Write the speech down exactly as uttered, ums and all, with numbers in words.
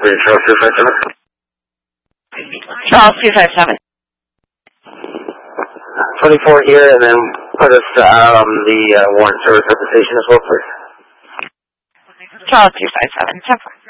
Charles two five seven. Charles two five seven. twenty-four here, and then put us um, the uh, warrant service at the station as well, please. Charles two five seven.